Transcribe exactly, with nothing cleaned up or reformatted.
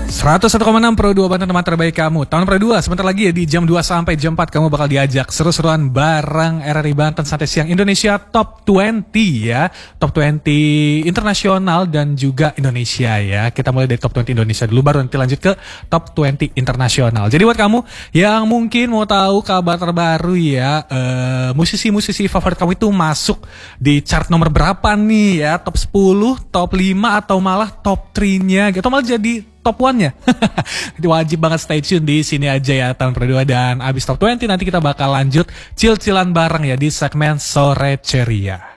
seratus satu koma enam Pro dua Banten, teman terbaik kamu. Tahun Pro dua sebentar lagi ya, di jam dua sampai jam empat kamu bakal diajak seru-seruan bareng R R I Banten Santai Siang Indonesia Top dua puluh ya. Top dua puluh internasional dan juga Indonesia ya. Kita mulai dari Top dua puluh Indonesia dulu, baru nanti lanjut ke Top dua puluh internasional. Jadi buat kamu yang mungkin mau tahu kabar terbaru ya, uh, musisi-musisi favorit kamu itu masuk di chart nomor berapa nih ya, top sepuluh, top lima atau malah top tiga-nya gitu, malah jadi top one-nya. Wajib banget stay tune di sini aja ya tahun Pro dua, dan abis top dua puluh nanti kita bakal lanjut cil-cilan bareng ya di segmen Sore Ceria.